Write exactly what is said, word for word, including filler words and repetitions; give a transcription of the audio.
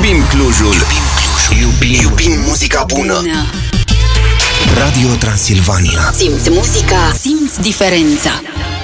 Iubim Clujul. Iubim Clujul. Iubim, iubim muzica bună. Radio Transilvania. Simți muzica, simți diferența.